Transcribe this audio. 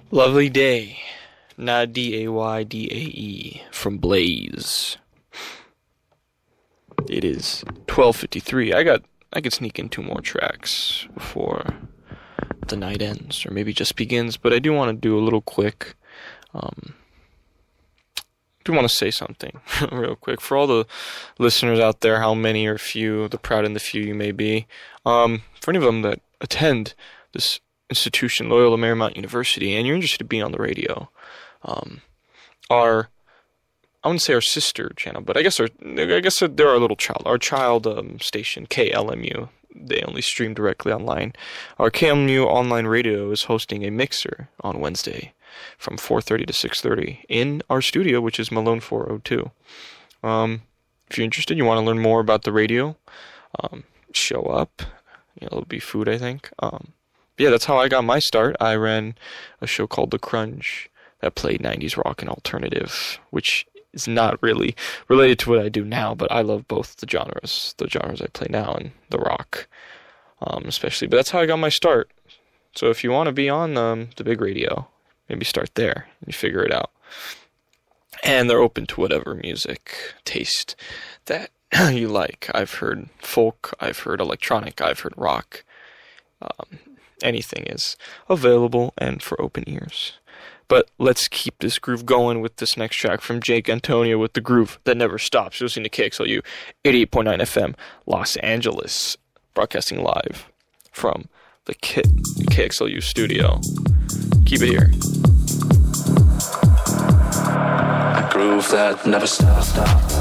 Lovely Day, not Daydae, from Blaze. It is 12:53. I could sneak in two more tracks before the night ends, or maybe just begins, but I do want to do a little quick, do want to say something real quick. For all the listeners out there, how many or few, the proud and the few you may be, for any of them that attend this institution, Loyola Marymount University, and you're interested in being on the radio, I wouldn't say our sister channel, but I guess they're our child station, KLMU. They only stream directly online. Our KLMU online radio is hosting a mixer on Wednesday from 4:30 to 6:30 in our studio, which is Malone 402. If you're interested, you want to learn more about the radio, show up. It'll be food, I think. Yeah, that's how I got my start. I ran a show called The Crunch that played 90s rock and alternative, which is not really related to what I do now, but I love both the genres I play now and the rock, especially. But that's how I got my start. So if you want to be on the big radio, maybe start there and you figure it out. And they're open to whatever music taste that you like. I've heard folk, I've heard electronic, I've heard rock. Anything is available and for open ears. But let's keep this groove going with this next track from Jake Antonio with the groove that never stops. You're listening to KXLU 88.9 FM, Los Angeles, broadcasting live from the KXLU studio. Keep it here. A groove that never stops.